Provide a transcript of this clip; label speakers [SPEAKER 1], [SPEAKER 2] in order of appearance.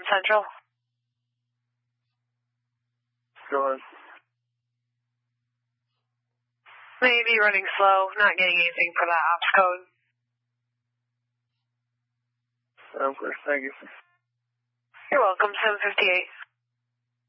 [SPEAKER 1] Central.
[SPEAKER 2] Go ahead.
[SPEAKER 1] Maybe running slow, not getting anything for that ops code.
[SPEAKER 2] Okay, thank you.
[SPEAKER 1] You're welcome, 758.